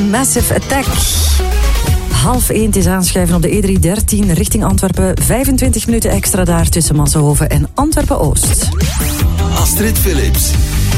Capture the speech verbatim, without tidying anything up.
Massive Attack. Half één, het is aanschuiven op de E driehonderddertien richting Antwerpen. vijfentwintig minuten extra daar tussen Massenhoven en Antwerpen-Oost. Astrid Philips.